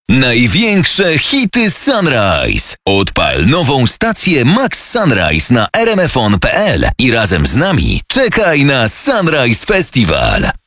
Największe hity Sunrise. Odpal nową stację Max Sunrise na rmfon.pl i razem z nami czekaj na Sunrise Festival.